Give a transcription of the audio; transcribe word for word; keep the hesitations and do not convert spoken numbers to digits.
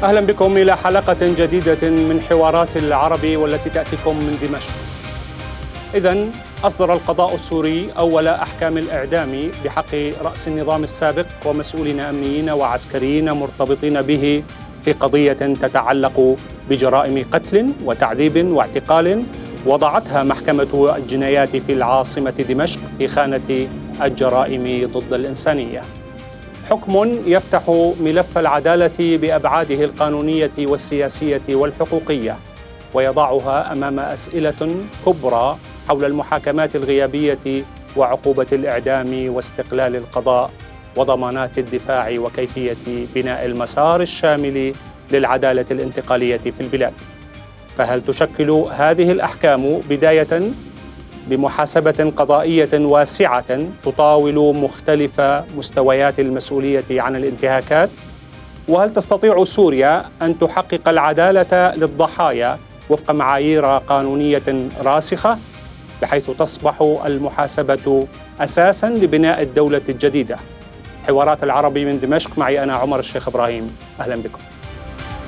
أهلا بكم إلى حلقة جديدة من حوارات العرب والتي تأتيكم من دمشق. إذن أصدر القضاء السوري أول أحكام الإعدام بحق رأس النظام السابق ومسؤولين أمنيين وعسكريين مرتبطين به في قضية تتعلق بجرائم قتل وتعذيب واعتقال وضعتها محكمة الجنايات في العاصمة دمشق في خانة الجرائم ضد الإنسانية. حكم يفتح ملف العدالة بأبعاده القانونية والسياسية والحقوقية ويضعها أمام أسئلة كبرى حول المحاكمات الغيابية وعقوبة الإعدام واستقلال القضاء وضمانات الدفاع وكيفية بناء المسار الشامل للعدالة الانتقالية في البلاد. فهل تشكل هذه الأحكام بداية بمحاسبة قضائية واسعة تطاول مختلف مستويات المسؤولية عن الانتهاكات؟ وهل تستطيع سوريا أن تحقق العدالة للضحايا وفق معايير قانونية راسخة بحيث تصبح المحاسبة أساساً لبناء الدولة الجديدة؟ حوارات العرب من دمشق، معي أنا عمر الشيخ إبراهيم، أهلا بكم.